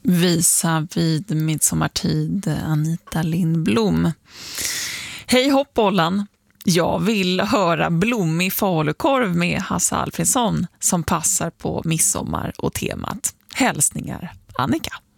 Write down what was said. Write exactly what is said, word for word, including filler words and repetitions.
Visa vid midsommartid, Anita Lindblom. Hej hoppbollen! Jag vill höra blommig falukorv med Hasse Alfredsson som passar på midsommar och temat. Hälsningar, Annika.